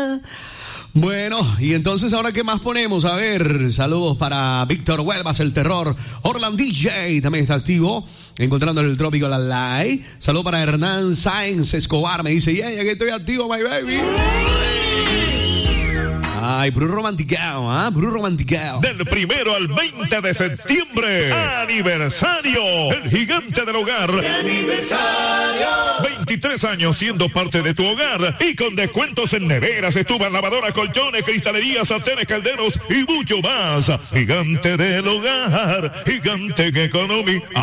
Bueno, y entonces ahora ¿qué más ponemos? A ver, saludos para Víctor Huelvas, el terror. Orland DJ también está activo, encontrando el trópico la Lai. Saludos para Hernán Sáenz Escobar, me dice, yeah, que estoy activo, my baby. Ay, puro romanticao, ¿ah? Puro romanticao. Del 1 al 20 de septiembre, aniversario, el gigante del hogar. ¡Aniversario! 23 años siendo parte de tu hogar y con descuentos en neveras, estufas, lavadoras, colchones, cristalerías, sartenes, calderos y mucho más. Gigante del hogar, gigante en economía.